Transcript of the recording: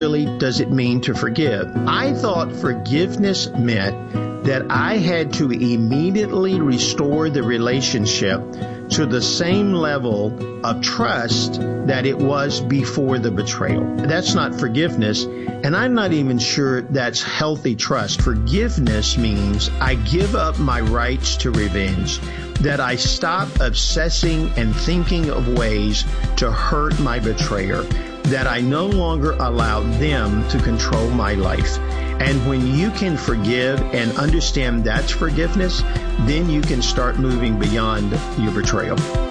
really does it mean to forgive? I thought forgiveness meant that I had to immediately restore the relationship to the same level of trust that it was before the betrayal. That's not forgiveness, and I'm not even sure that's healthy trust. Forgiveness means I give up my rights to revenge, that I stop obsessing and thinking of ways to hurt my betrayer, that I no longer allow them to control my life. And when you can forgive and understand that's forgiveness, then you can start moving beyond your betrayal.